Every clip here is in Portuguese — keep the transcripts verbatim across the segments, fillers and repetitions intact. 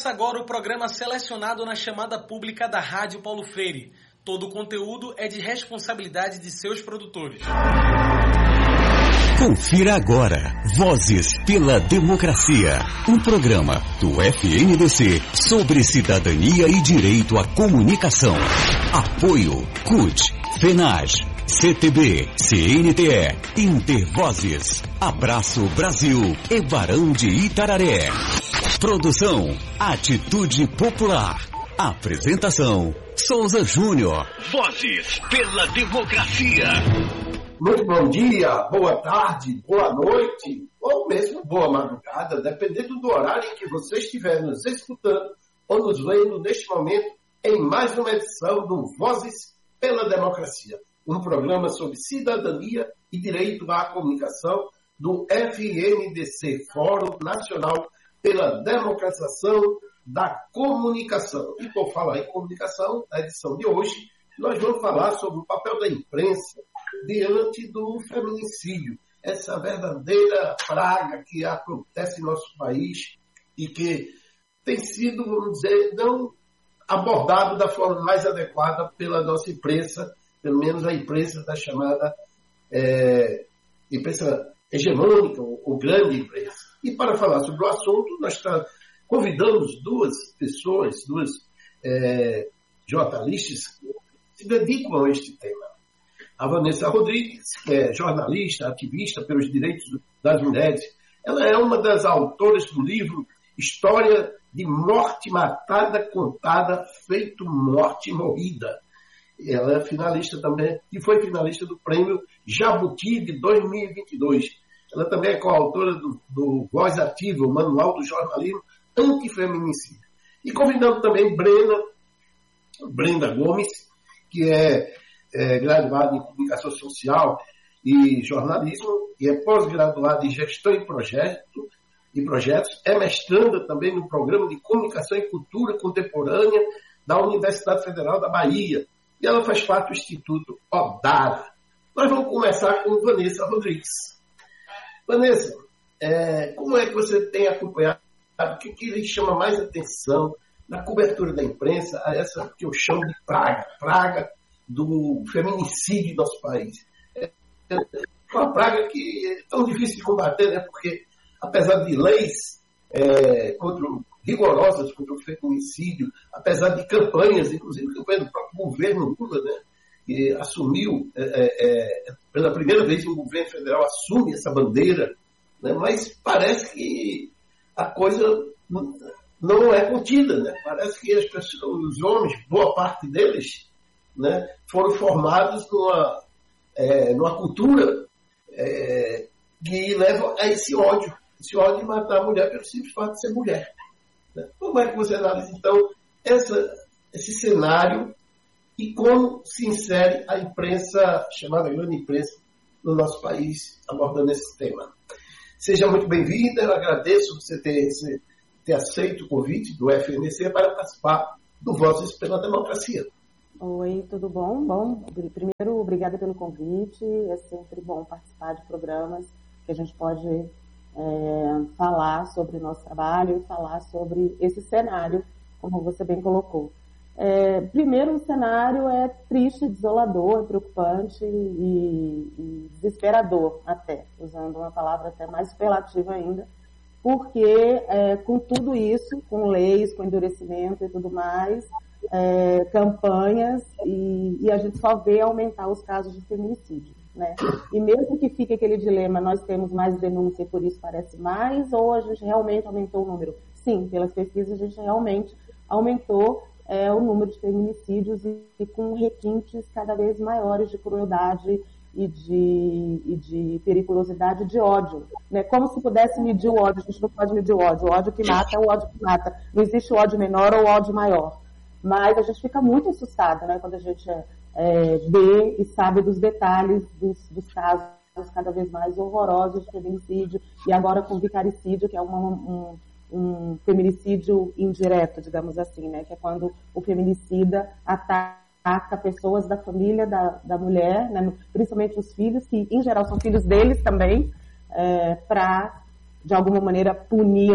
Começa agora o programa selecionado na chamada pública da Rádio Paulo Freire. Todo o conteúdo é de responsabilidade de seus produtores. Confira agora Vozes pela Democracia, um programa do F N D C sobre cidadania e direito à comunicação. Apoio C U T, FENAGE, C T B, C N T E, Intervozes, Abraço Brasil e Barão de Itararé. Produção Atitude Popular. Apresentação Souza Júnior. Vozes pela Democracia. Muito bom dia, boa tarde, boa noite, ou mesmo boa madrugada, dependendo do horário em que você estiver nos escutando ou nos vendo neste momento em mais uma edição do Vozes pela Democracia, um programa sobre cidadania e direito à comunicação do F N D C, Fórum Nacional pela Democratização da Comunicação. E por falar em comunicação, na edição de hoje, nós vamos falar sobre o papel da imprensa diante do feminicídio, essa verdadeira praga que acontece em nosso país e que tem sido, vamos dizer, não abordado da forma mais adequada pela nossa imprensa, pelo menos a imprensa da chamada é, imprensa hegemônica, ou, ou grande imprensa. E para falar sobre o assunto, nós tá, convidamos duas pessoas, duas é, jornalistas que se dedicam a este tema. A Vanessa Rodrigues, que é jornalista, ativista pelos direitos das mulheres, ela é uma das autoras do livro História de Morte Matada, Contada, Feito Morte Morrida. Ela é finalista também, e foi finalista do Prêmio Jabuti de dois mil e vinte e dois. Ela também é coautora do, do Voz Ativa, o Manual do Jornalismo Antifeminicídio. E convidamos também Brenda, Brenda Gomes, que é, é graduada em Comunicação Social e Jornalismo, e é pós-graduada em Gestão e, projeto, e Projetos, é mestranda também no Programa de Comunicação e Cultura Contemporânea da Universidade Federal da Bahia. E ela faz parte do Instituto Odara. Nós vamos começar com Vanessa Rodrigues. Vanessa, é, como é que você tem acompanhado, o que, que lhe chama mais atenção na cobertura da imprensa a essa que eu chamo de praga, praga do feminicídio do nosso país? É uma praga que é tão difícil de combater, né? Porque apesar de leis é, contra, rigorosas contra o feminicídio, apesar de campanhas, inclusive campanha do próprio governo Lula, né? Que assumiu, é, é, pela primeira vez o governo federal assume essa bandeira, né? Mas parece que a coisa não, não é contida, né? Parece que as pessoas, os homens, boa parte deles, né, foram formados numa, é, numa cultura é, que leva a esse ódio, esse ódio de matar a mulher pelo simples fato de ser mulher. Né? Como é que você analisa, então, essa, esse cenário e como se insere a imprensa, chamada grande imprensa, no nosso país, abordando esse tema? Seja muito bem-vinda, eu agradeço você ter, ter aceito o convite do F N D C para participar do Vozes pela Democracia. Oi, tudo bom? Bom, primeiro, obrigada pelo convite, é sempre bom participar de programas que a gente pode é, falar sobre o nosso trabalho e falar sobre esse cenário, como você bem colocou. É, primeiro, o cenário é triste, desolador, preocupante e, e desesperador até, usando uma palavra até mais superlativa ainda, porque é, com tudo isso, com leis, com endurecimento e tudo mais, é, campanhas, e, e a gente só vê aumentar os casos de feminicídio, né? E mesmo que fique aquele dilema, nós temos mais denúncia e por isso parece mais, ou a gente realmente aumentou o número? Sim, pelas pesquisas a gente realmente aumentou É, o número de feminicídios e, e com requintes cada vez maiores de crueldade e de, e de periculosidade, de ódio, né? Como se pudesse medir o ódio. A gente não pode medir o ódio. O ódio que mata é o ódio que mata. Não existe o ódio menor ou o ódio maior. Mas a gente fica muito assustado, né? Quando a gente é, vê e sabe dos detalhes dos, dos casos cada vez mais horrorosos de feminicídio, e agora com vicaricídio, que é uma, um um feminicídio indireto, digamos assim, né? Que é quando o feminicida ataca pessoas da família da, da mulher, né? Principalmente os filhos, que em geral são filhos deles também, é, para, de alguma maneira, puni-la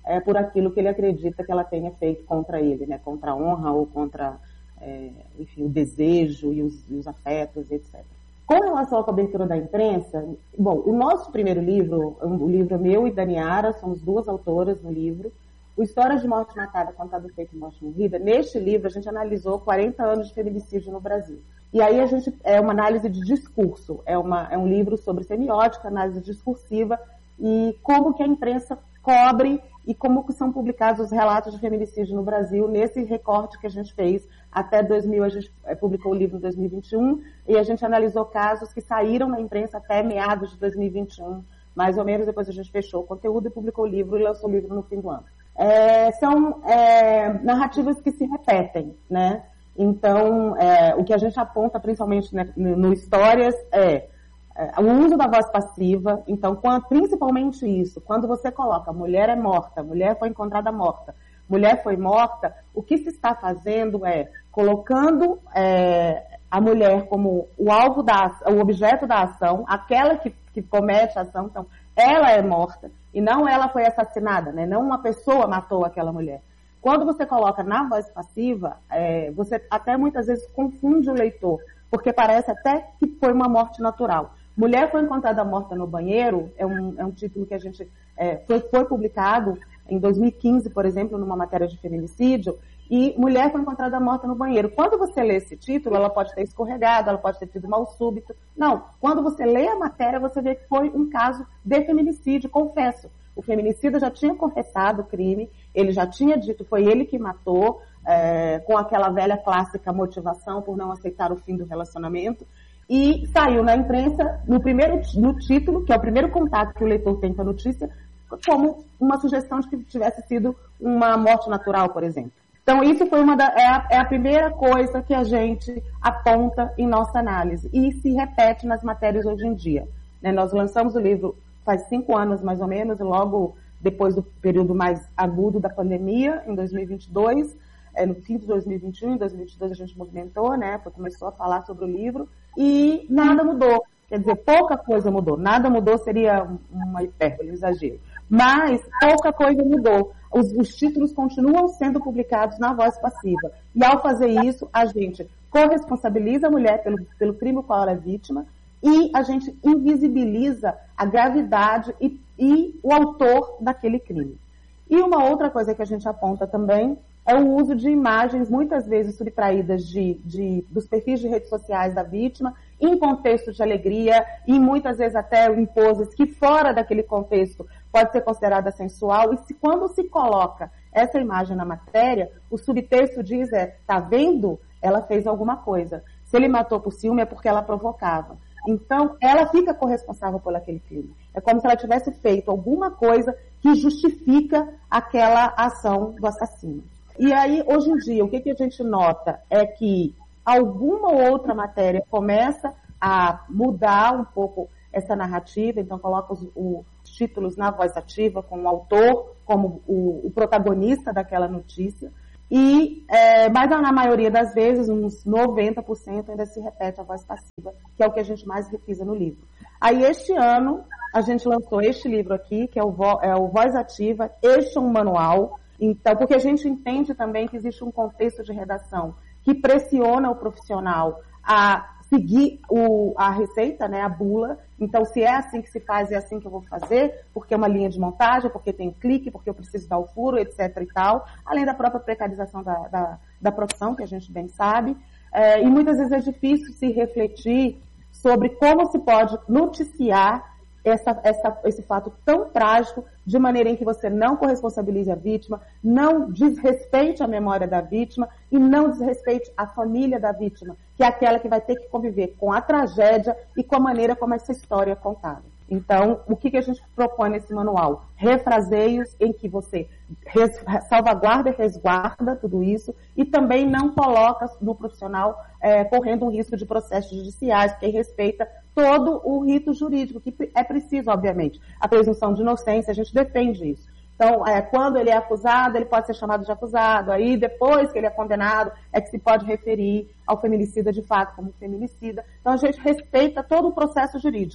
é, por aquilo que ele acredita que ela tenha feito contra ele, né? Contra a honra ou contra, é, enfim, o desejo e os, e os afetos, etcétera. Com relação à cobertura da imprensa, bom, o nosso primeiro livro, o livro meu e da Niara, somos duas autoras no livro, o Histórias de Morte Matada, Contado Feito e Morte Morrida. Neste livro, a gente analisou quarenta anos de feminicídio no Brasil. E aí a gente, é uma análise de discurso, é, uma, é um livro sobre semiótica, análise discursiva, e como que a imprensa cobre e como que são publicados os relatos de feminicídio no Brasil, nesse recorte que a gente fez até dois mil, a gente publicou o livro em dois mil e vinte e um, e a gente analisou casos que saíram na imprensa até meados de dois mil e vinte e um, mais ou menos. Depois a gente fechou o conteúdo e publicou o livro e lançou o livro no fim do ano. É, são é, narrativas que se repetem, né? Então, é, o que a gente aponta principalmente, né, no Histórias é, é o uso da voz passiva. Então, quando, principalmente isso, quando você coloca mulher é morta, mulher foi encontrada morta, mulher foi morta, o que se está fazendo é colocando é, a mulher como o alvo da o objeto da ação, aquela que, que comete a ação. Então, ela é morta e não ela foi assassinada, né? Não uma pessoa matou aquela mulher. Quando você coloca na voz passiva, é, você até muitas vezes confunde o leitor, porque parece até que foi uma morte natural. Mulher foi encontrada morta no banheiro, é um, é um título que a gente é, foi, foi publicado em dois mil e quinze, por exemplo, numa matéria de feminicídio, e mulher foi encontrada morta no banheiro. Quando você lê esse título, ela pode ter escorregado, ela pode ter tido mal súbito. Não, quando você lê a matéria, você vê que foi um caso de feminicídio, confesso. O feminicida já tinha confessado o crime, ele já tinha dito, foi ele que matou, é, com aquela velha clássica motivação por não aceitar o fim do relacionamento, e saiu na imprensa, no primeiro no título, que é o primeiro contato que o leitor tem com a notícia, como uma sugestão de que tivesse sido uma morte natural, por exemplo. Então, isso foi uma da, é, a, é a primeira coisa que a gente aponta em nossa análise, e se repete nas matérias hoje em dia. Né? Nós lançamos o livro faz cinco anos, mais ou menos, logo depois do período mais agudo da pandemia, em dois mil e vinte e dois, é, no fim de dois mil e vinte e um, em dois mil e vinte e dois a gente movimentou, né, começou a falar sobre o livro, e nada mudou. Quer dizer, pouca coisa mudou. Nada mudou seria uma hipérbole, um exagero. Mas pouca coisa mudou. Os, os títulos continuam sendo publicados na voz passiva. E ao fazer isso, a gente corresponsabiliza a mulher pelo, pelo crime ao qual ela é vítima, e a gente invisibiliza a gravidade e, e o autor daquele crime. E uma outra coisa que a gente aponta também é o uso de imagens, muitas vezes subtraídas de, de, dos perfis de redes sociais da vítima, em contexto de alegria, e muitas vezes até em poses que fora daquele contexto pode ser considerada sensual, e se, quando se coloca essa imagem na matéria, o subtexto diz é, tá vendo? Ela fez alguma coisa. Se ele matou por ciúme é porque ela provocava. Então, ela fica corresponsável por aquele crime. É como se ela tivesse feito alguma coisa que justifica aquela ação do assassino. E aí, hoje em dia, o que, que a gente nota é que alguma outra matéria começa a mudar um pouco essa narrativa, então coloca os, os títulos na voz ativa, com o autor como o, o protagonista daquela notícia. E, é, mas na maioria das vezes, uns noventa por cento ainda se repete a voz passiva, que é o que a gente mais refisa no livro. Aí, este ano, a gente lançou este livro aqui, que é o, Vo, é o Voz Ativa. Este é um manual, então, porque a gente entende também que existe um contexto de redação que pressiona o profissional a seguir o, a receita, né, a bula. Então, se é assim que se faz, é assim que eu vou fazer, porque é uma linha de montagem, porque tem clique, porque eu preciso dar o furo, etc e tal, além da própria precarização da, da, da profissão, que a gente bem sabe. É, e muitas vezes é difícil se refletir sobre como se pode noticiar essa, essa, esse fato tão trágico, de maneira em que você não corresponsabilize a vítima, não desrespeite a memória da vítima e não desrespeite a família da vítima, que é aquela que vai ter que conviver com a tragédia e com a maneira como essa história é contada. Então, o que, que a gente propõe nesse manual? Refraseios em que você res, salvaguarda e resguarda tudo isso e também não coloca no profissional é, correndo um risco de processos judiciais, porque respeita todo o rito jurídico, que é preciso, obviamente. A presunção de inocência, a gente defende isso. Então, é, quando ele é acusado, ele pode ser chamado de acusado. Aí, depois que ele é condenado, é que se pode referir ao feminicida de fato como feminicida. Então, a gente respeita todo o processo jurídico.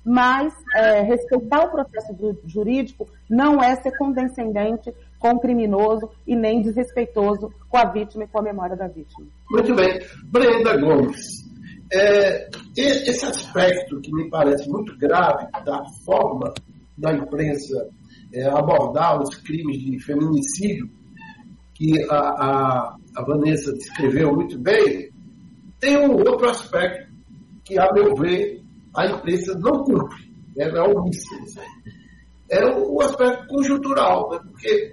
mas é, respeitar o processo do, jurídico não é ser condescendente com o criminoso e nem desrespeitoso com a vítima e com a memória da vítima. Muito bem. Brenda Gomes, é, esse aspecto que me parece muito grave da forma da imprensa é, abordar os crimes de feminicídio, que a, a, a Vanessa descreveu muito bem, tem um outro aspecto que, a meu ver, a imprensa não cumpre, ela é omissa. É o, o aspecto conjuntural, né? Porque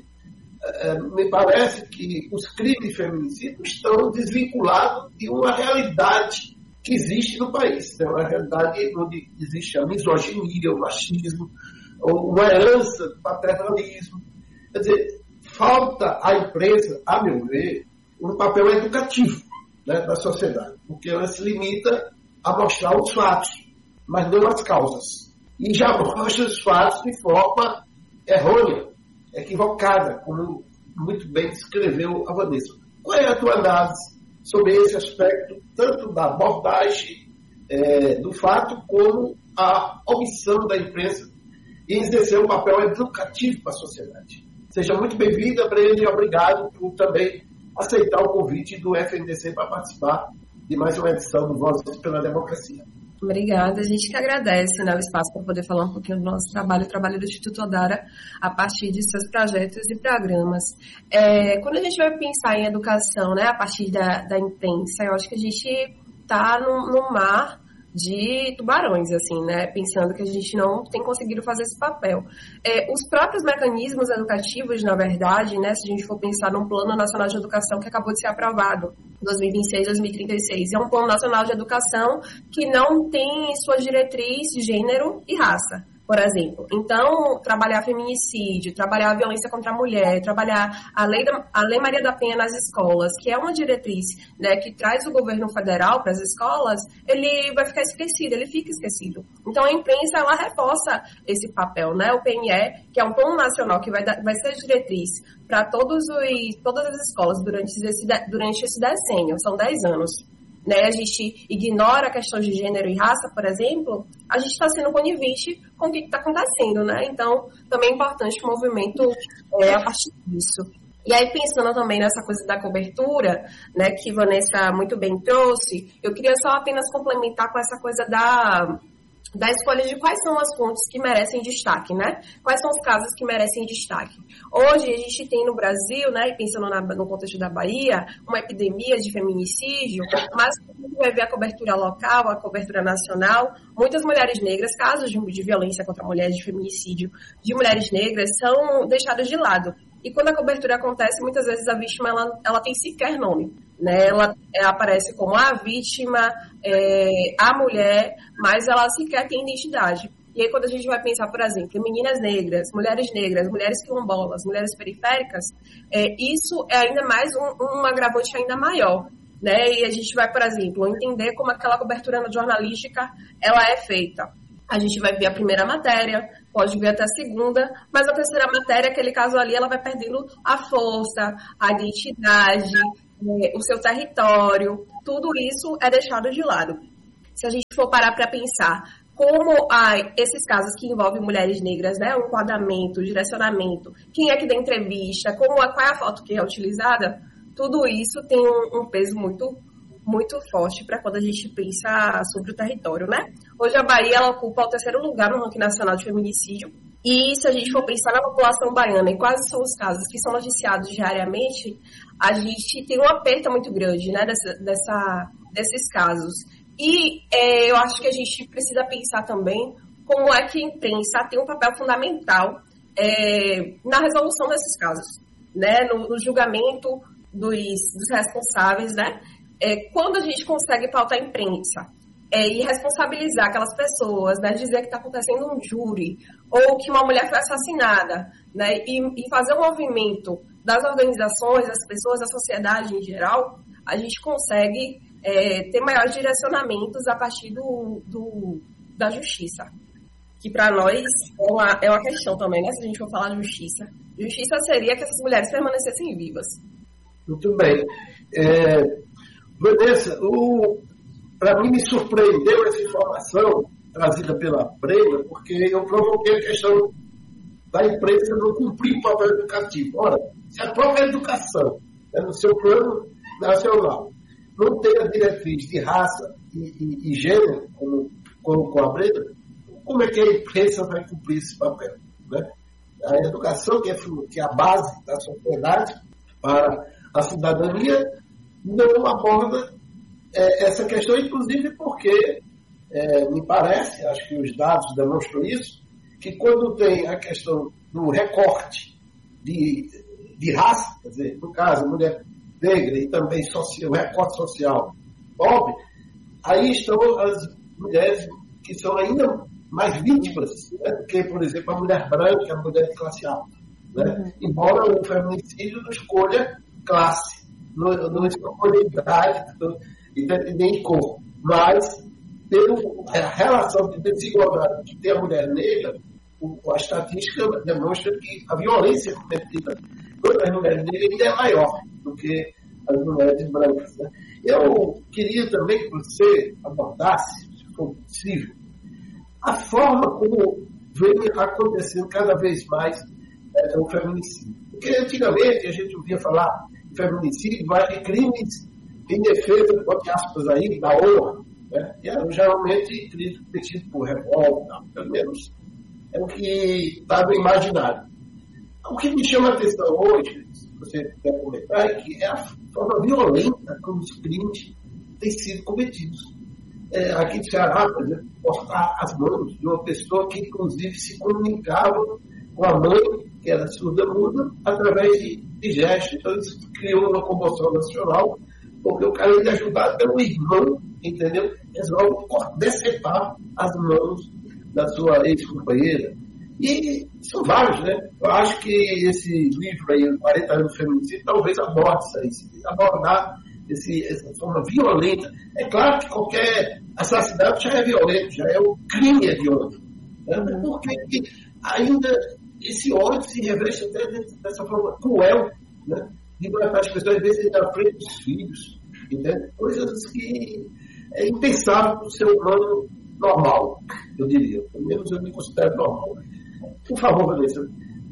é, me parece que os crimes de feminicídio estão desvinculados de uma realidade que existe no país. É uma realidade onde existe a misoginia, o machismo, uma herança do paternalismo. Quer dizer, falta à imprensa, a meu ver, um papel educativo, né, da sociedade, porque ela se limita a mostrar os fatos, mas não as causas. E já mostra os fatos de forma errônea, equivocada, como muito bem descreveu a Vanessa. Qual é a tua análise sobre esse aspecto, tanto da abordagem é, do fato, como a omissão da imprensa em exercer um papel educativo para a sociedade? Seja muito bem-vinda, Brenda, e obrigado por também aceitar o convite do F N D C para participar de mais uma edição do Vozes pela Democracia. Obrigada, a gente que agradece, né, o espaço para poder falar um pouquinho do nosso trabalho, o trabalho do Instituto Odara, a partir de seus projetos e programas. É, quando a gente vai pensar em educação, né, a partir da, da imprensa, eu acho que a gente está no, no mar de tubarões, assim, né, pensando que a gente não tem conseguido fazer esse papel. É, os próprios mecanismos educativos, na verdade, né, se a gente for pensar num Plano Nacional de Educação que acabou de ser aprovado, dois mil e vinte e seis a dois mil e trinta e seis, é um Plano Nacional de Educação que não tem em sua diretriz gênero e raça, por exemplo. Então, trabalhar feminicídio, trabalhar a violência contra a mulher, trabalhar a lei, da, a lei Maria da Penha nas escolas, que é uma diretriz, né, que traz o governo federal para as escolas, ele vai ficar esquecido, ele fica esquecido. Então, a imprensa, ela reforça esse papel, né? O P N E, que é um plano nacional que vai, dar, vai ser diretriz para todos os, todas as escolas durante esse, durante esse decênio, são dez anos. Né, a gente ignora a questão de gênero e raça, por exemplo, a gente está sendo conivente com o que está acontecendo, né? Então, também é importante o movimento é, a partir disso. E aí, pensando também nessa coisa da cobertura, né, que Vanessa muito bem trouxe, eu queria só apenas complementar com essa coisa da... da escolha de quais são as fontes que merecem destaque, né? Quais são os casos que merecem destaque. Hoje, a gente tem no Brasil, né, e pensando na, no contexto da Bahia, uma epidemia de feminicídio, mas a gente vai ver a cobertura local, a cobertura nacional. Muitas mulheres negras, casos de, de violência contra mulheres, de feminicídio de mulheres negras, são deixados de lado. E quando a cobertura acontece, muitas vezes a vítima ela, ela tem sequer nome. Né? Ela, ela aparece como a vítima, é, a mulher, mas ela sequer tem identidade. E aí quando a gente vai pensar, por exemplo, em meninas negras, mulheres negras, mulheres quilombolas, mulheres periféricas, é, isso é ainda mais um, um agravante ainda maior. Né? E a gente vai, por exemplo, entender como aquela cobertura jornalística ela é feita. A gente vai ver a primeira matéria, pode ver até a segunda, mas a terceira matéria, aquele caso ali, ela vai perdendo a força, a identidade, o seu território, tudo isso é deixado de lado. Se a gente for parar para pensar como ah, esses casos que envolvem mulheres negras, né, o enquadramento, o direcionamento, quem é que dá entrevista, como, qual é a foto que é utilizada, tudo isso tem um, um peso muito, muito forte para quando a gente pensa sobre o território, né? Hoje a Bahia ela ocupa o terceiro lugar no ranking nacional de feminicídio. E se a gente for pensar na população baiana e quais são os casos que são noticiados diariamente, a gente tem um aperto muito grande, né, dessa, dessa, desses casos. E é, eu acho que a gente precisa pensar também como é que a imprensa tem um papel fundamental é, na resolução desses casos, né, no, no julgamento dos, dos responsáveis, né? É, quando a gente consegue pautar a imprensa é, e responsabilizar aquelas pessoas, né, dizer que está acontecendo um júri ou que uma mulher foi assassinada, né, e, e fazer um movimento das organizações, das pessoas, da sociedade em geral, a gente consegue é, ter maiores direcionamentos a partir do, do, da justiça. Que para nós é uma, é uma questão também, né, se a gente for falar de justiça. Justiça seria que essas mulheres permanecessem vivas. Muito bem. É, Vanessa, para mim me surpreendeu essa informação trazida pela Brenda, porque eu provoquei a questão da imprensa não cumprir o papel educativo. Ora, se a própria educação, né, no seu plano nacional, não tem a diretriz de raça e, e, e gênero, como colocou a Brenda, como é que a imprensa vai cumprir esse papel? Né? A educação, que é, que é a base da sociedade para a cidadania, não aborda é, essa questão, inclusive porque, é, me parece, acho que os dados demonstram isso, que quando tem a questão do recorte de, de raça, quer dizer, no caso, mulher negra e também social, o recorte social pobre, aí estão as mulheres que são ainda mais vítimas, né, do que, por exemplo, a mulher branca, a mulher de classe alta. Né? Uhum. Embora o feminicídio não escolha classe, não, não escolha idade, e nem cor, mas pela relação de desigualdade que tem a mulher negra, a estatística demonstra que a violência cometida contra as mulheres negras ainda é maior do que as mulheres brancas. Né? Eu queria também que você abordasse, se for possível, a forma como vem acontecendo cada vez mais é, o feminicídio. Porque antigamente a gente ouvia falar de feminicídio, mas de crimes em defesa, entre aspas aí, da honra. Né? E eram geralmente crimes cometidos por revolta, pelo menos é o que está no imaginário. O que me chama a atenção hoje, se você puder comentar, é que é a forma violenta como os crimes têm sido cometidos. É, aqui no Ceará, por exemplo, cortar as mãos de uma pessoa que, inclusive, se comunicava com a mãe, que era surda-muda, através de, de gestos. Então, isso criou uma comoção nacional, porque o cara ia ajudar pelo irmão, entendeu? Resolve decepar as mãos da sua ex-companheira. E são vários, né? Eu acho que esse livro aí, quarenta anos do feminicídio, talvez aborde isso aí, abordar esse, essa forma violenta. É claro que qualquer assassinato já é violento, já é um crime hediondo. Né? Mas por que ainda esse ódio se reveste até dessa forma cruel, né? De matar as pessoas, às vezes, na frente dos filhos, né? Coisas que é impensável para o ser humano normal, eu diria. Pelo menos eu me considero normal. Por favor, Vanessa.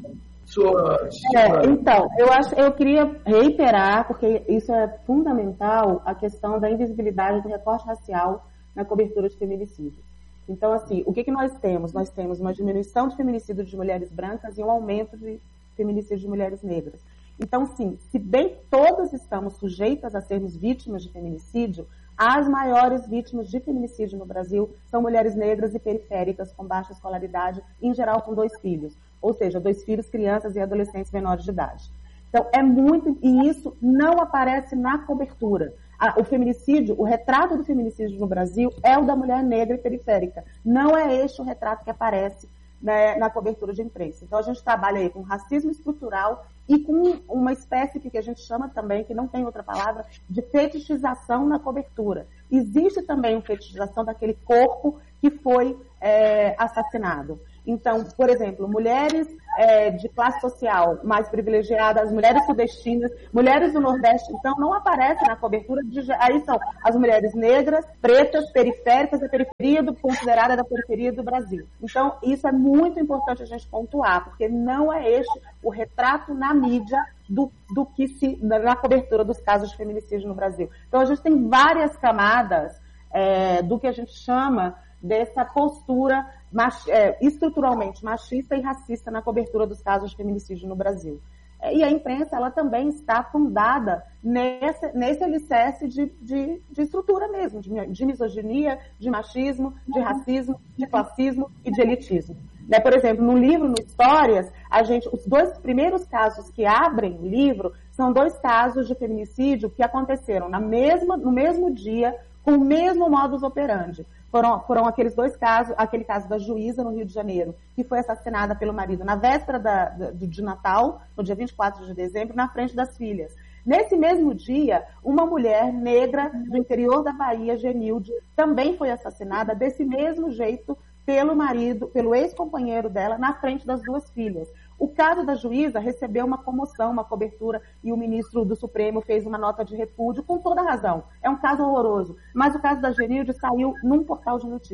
Sua, sua... É, então, eu, acho, eu queria reiterar, porque isso é fundamental, a questão da invisibilidade do recorte racial na cobertura de feminicídios. Então, assim, o que, que nós temos? Nós temos uma diminuição de feminicídio de mulheres brancas e um aumento de feminicídio de mulheres negras. Então, sim, se bem todas estamos sujeitas a sermos vítimas de feminicídio, as maiores vítimas de feminicídio no Brasil são mulheres negras e periféricas com baixa escolaridade, em geral com dois filhos, ou seja, dois filhos, crianças e adolescentes menores de idade. Então, é muito, e isso não aparece na cobertura. O feminicídio, o retrato do feminicídio no Brasil é o da mulher negra e periférica. Não é este o retrato que aparece, né, na cobertura de imprensa. Então, a gente trabalha aí com racismo estrutural e com uma espécie que a gente chama também, que não tem outra palavra, de fetichização na cobertura. Existe também uma fetichização daquele corpo que foi é, assassinado. Então, por exemplo, mulheres é, de classe social mais privilegiada, as mulheres sudestinas, mulheres do Nordeste, então, não aparecem na cobertura. De, aí são as mulheres negras, pretas, periféricas, da periferia, do, considerada da periferia do Brasil. Então, isso é muito importante a gente pontuar, porque não é este o retrato na mídia do, do que se, na cobertura dos casos de feminicídio no Brasil. Então, a gente tem várias camadas é, do que a gente chama dessa postura mach, é, estruturalmente machista e racista na cobertura dos casos de feminicídio no Brasil. E a imprensa, ela também está fundada nesse, nesse alicerce de, de, de estrutura mesmo, de, de misoginia, de machismo, de racismo, de classismo e de elitismo. Né? Por exemplo, no livro, no Histórias, a gente, os dois primeiros casos que abrem o livro são dois casos de feminicídio que aconteceram na mesma, no mesmo dia, com o mesmo modus operandi. Foram, foram aqueles dois casos, aquele caso da juíza no Rio de Janeiro, que foi assassinada pelo marido na véspera da, da, de Natal, no dia vinte e quatro de dezembro, na frente das filhas. Nesse mesmo dia, uma mulher negra do interior da Bahia, Genilde, também foi assassinada desse mesmo jeito pelo marido, pelo ex-companheiro dela, na frente das duas filhas. O caso da juíza recebeu uma comoção, uma cobertura, e o ministro do Supremo fez uma nota de repúdio com toda razão. É um caso horroroso. Mas o caso da Genilde saiu num portal de notícias.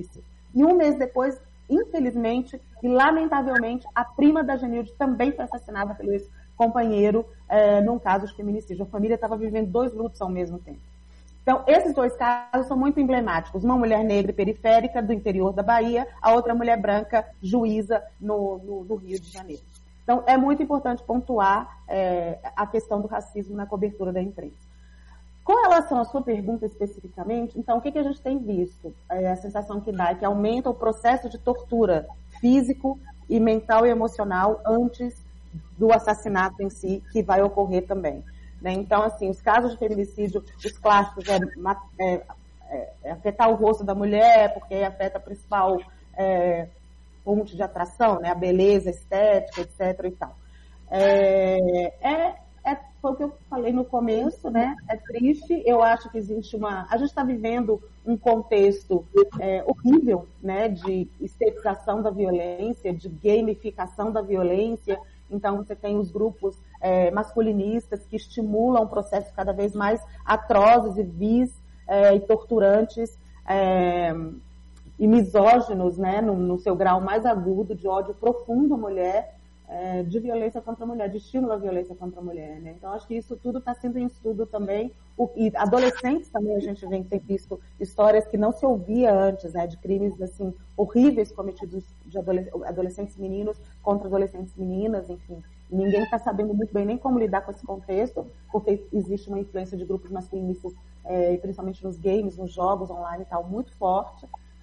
E um mês depois, infelizmente e lamentavelmente, a prima da Genilde também foi assassinada pelo ex-companheiro é, num caso de feminicídio. A família estava vivendo dois lutos ao mesmo tempo. Então, esses dois casos são muito emblemáticos. Uma mulher negra e periférica do interior da Bahia, a outra mulher branca, juíza no, no, no Rio de Janeiro. Então, é muito importante pontuar é, a questão do racismo na cobertura da imprensa. Com relação à sua pergunta especificamente, então, o que, que a gente tem visto? É, a sensação que dá é que aumenta o processo de tortura físico e mental e emocional antes do assassinato em si, que vai ocorrer também. Né? Então, assim, os casos de feminicídio, os clássicos, é, é, é, é afetar o rosto da mulher, porque afeta a principal é, ponte de atração, né? A beleza, a estética, etc. e tal. É, é, é, foi o que eu falei no começo, né? É triste, eu acho que existe uma... A gente está vivendo um contexto é, horrível, né? De estetização da violência, de gamificação da violência. Então, você tem os grupos é, masculinistas que estimulam processos cada vez mais atrozes e vis é, e torturantes é, e misóginos, né, no, no seu grau mais agudo de ódio profundo à mulher, é, de violência contra a mulher, de estímulo à violência contra a mulher. Né? Então, acho que isso tudo está sendo em estudo também. O, e adolescentes também, a gente vem ter visto histórias que não se ouvia antes, né, de crimes assim, horríveis cometidos de adolescentes meninos contra adolescentes meninas, enfim. Ninguém está sabendo muito bem nem como lidar com esse contexto, porque existe uma influência de grupos masculinistas, é, principalmente nos games, nos jogos online e tal, muito forte.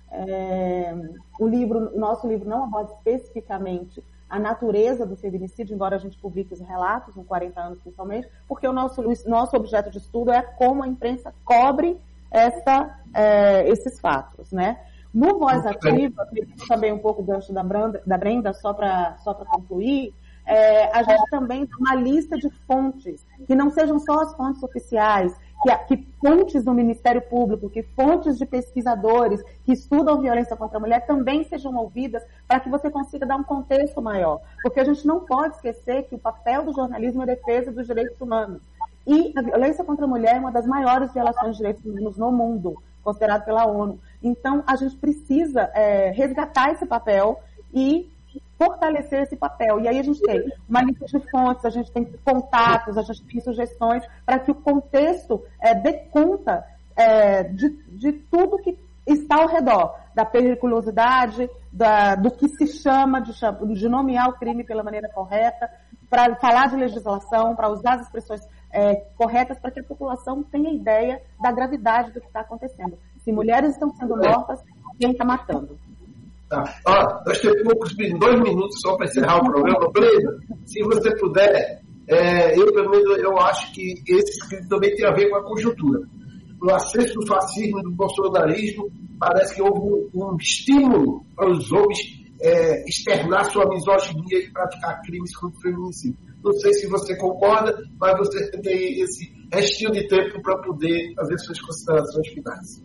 É, o livro, o nosso livro não aborda especificamente a natureza do feminicídio, embora a gente publique os relatos, no quarenta anos principalmente, porque o nosso, o nosso objeto de estudo é como a imprensa cobre essa, é, esses fatos, né? No Voz Ativa, também um pouco o gancho da Brenda, da Brenda só para só para concluir, é, a gente também tem uma lista de fontes, que não sejam só as fontes oficiais, que, que fontes do Ministério Público, que fontes de pesquisadores que estudam violência contra a mulher também sejam ouvidas para que você consiga dar um contexto maior. Porque a gente não pode esquecer que o papel do jornalismo é a defesa dos direitos humanos. E a violência contra a mulher é uma das maiores violações de direitos humanos no mundo, considerado pela ONU. Então, a gente precisa é, resgatar esse papel e fortalecer esse papel. E aí a gente tem uma lista de fontes, a gente tem contatos, a gente tem sugestões para que o contexto é, dê conta é, de, de tudo que está ao redor, da periculosidade, da, do que se chama de, de nomear o crime pela maneira correta, para falar de legislação, para usar as expressões é, corretas, para que a população tenha ideia da gravidade do que está acontecendo. Se mulheres estão sendo mortas, quem está matando? Tá. Ó, nós temos poucos dois minutos só para encerrar o programa. Brenda, se você puder, é, eu pelo menos eu acho que esse escrito também tem a ver com a conjuntura. No acesso do fascismo e do bolsonarismo, parece que houve um, um estímulo para os homens é, externar sua misoginia e praticar crimes contra o feminicídio. Não sei se você concorda, mas você tem esse restinho de tempo para poder fazer suas considerações finais.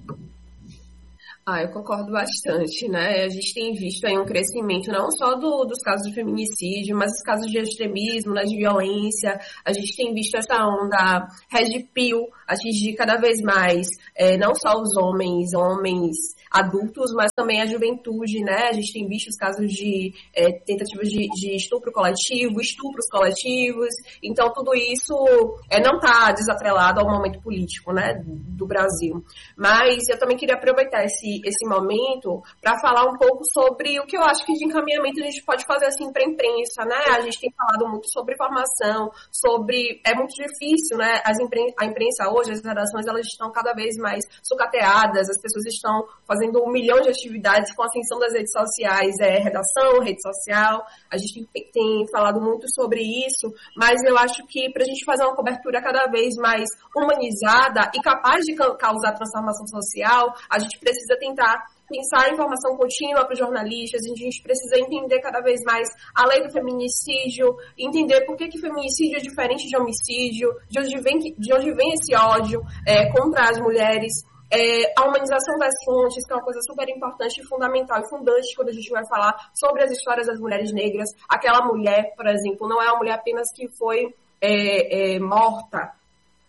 Ah, eu concordo bastante, né? A gente tem visto aí um crescimento não só do, dos casos de feminicídio, mas os casos de extremismo, né, de violência. A gente tem visto essa onda Red Pill atingir cada vez mais, é, não só os homens, homens adultos, mas também a juventude, né? A gente tem visto os casos de é, tentativas de, de estupro coletivo, estupros coletivos. Então, tudo isso é, não está desatrelado ao momento político, né, do Brasil. Mas eu também queria aproveitar esse esse momento para falar um pouco sobre o que eu acho que de encaminhamento a gente pode fazer assim para a imprensa, né? A gente tem falado muito sobre formação, sobre... É muito difícil, né? As impren... A imprensa hoje, as redações, elas estão cada vez mais sucateadas, as pessoas estão fazendo um milhão de atividades com a ascensão das redes sociais, é, redação, rede social, a gente tem, tem falado muito sobre isso, mas eu acho que para a gente fazer uma cobertura cada vez mais humanizada e capaz de causar transformação social, a gente precisa tentar pensar a informação contínua para os jornalistas, a gente precisa entender cada vez mais a lei do feminicídio, entender por que que feminicídio é diferente de homicídio, de onde vem, de onde vem esse ódio é, contra as mulheres, é, a humanização das fontes, que é uma coisa super importante e fundamental e fundante quando a gente vai falar sobre as histórias das mulheres negras. Aquela mulher, por exemplo, não é uma mulher apenas que foi é, é, morta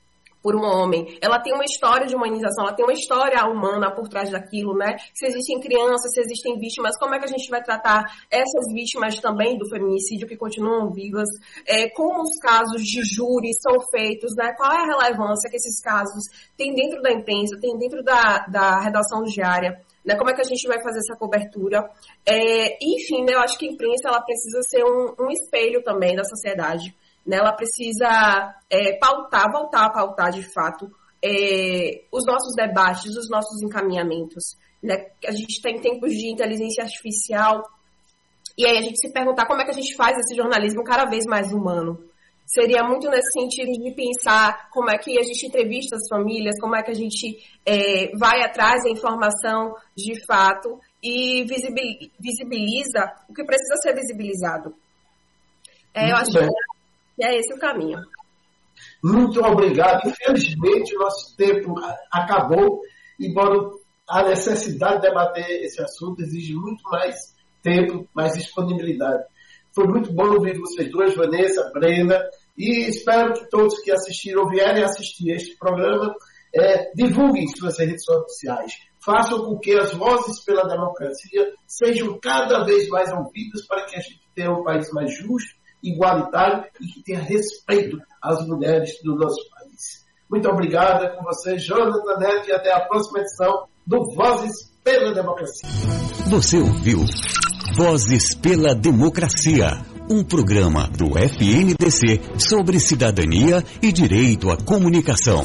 por um homem, ela tem uma história de humanização, ela tem uma história humana por trás daquilo, né? Se existem crianças, se existem vítimas, como é que a gente vai tratar essas vítimas também do feminicídio que continuam vivas? É, como os casos de júri são feitos, né? Qual é a relevância que esses casos têm dentro da imprensa, têm dentro da, da redação diária? Né, como é que a gente vai fazer essa cobertura? É, enfim, né, eu acho que a imprensa ela precisa ser um, um espelho também da sociedade. Né, ela precisa é, pautar, voltar a pautar de fato é, os nossos debates, os nossos encaminhamentos. Né? A gente está em tempos de inteligência artificial e aí a gente se perguntar como é que a gente faz esse jornalismo cada vez mais humano. Seria muito nesse sentido de pensar como é que a gente entrevista as famílias, como é que a gente é, vai atrás da informação de fato e visibiliza o que precisa ser visibilizado. É, eu acho que é esse o caminho. Muito obrigado. Infelizmente, o nosso tempo acabou, embora a necessidade de debater esse assunto exige muito mais tempo, mais disponibilidade. Foi muito bom ouvir vocês duas, Vanessa, Brena, e espero que todos que assistiram ou vierem assistir este programa é, divulguem suas redes sociais. Façam com que as vozes pela democracia sejam cada vez mais ouvidas para que a gente tenha um país mais justo, igualitário e que tenha respeito às mulheres do nosso país. Muito obrigada com vocês, Jonathan Neto, e até a próxima edição do Vozes pela Democracia. Você ouviu Vozes pela Democracia, um programa do F N D C sobre cidadania e direito à comunicação.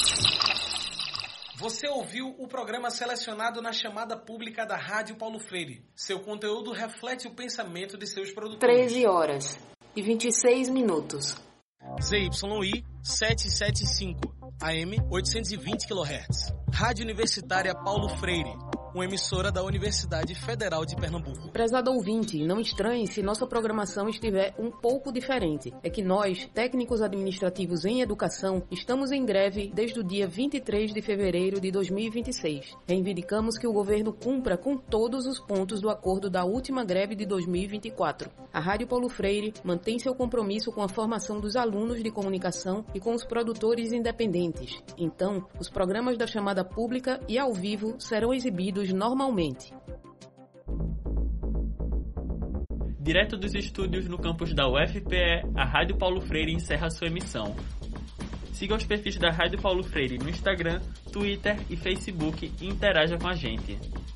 Você ouviu o programa selecionado na chamada pública da Rádio Paulo Freire. Seu conteúdo reflete o pensamento de seus produtores. treze horas e vinte e seis minutos. Z Y I setecentos e setenta e cinco, A M oitocentos e vinte quilohertz. Rádio Universitária Paulo Freire, uma emissora da Universidade Federal de Pernambuco. Prezado ouvinte, não estranhe se nossa programação estiver um pouco diferente. É que nós, técnicos administrativos em educação, estamos em greve desde o dia vinte e três de fevereiro de dois mil e vinte e seis. Reivindicamos que o governo cumpra com todos os pontos do acordo da última greve de dois mil e vinte e quatro. A Rádio Paulo Freire mantém seu compromisso com a formação dos alunos de comunicação e com os produtores independentes. Então, os programas da chamada pública e ao vivo serão exibidos normalmente. Direto dos estúdios no campus da U F P E, a Rádio Paulo Freire encerra sua emissão. Siga os perfis da Rádio Paulo Freire no Instagram, Twitter e Facebook e interaja com a gente.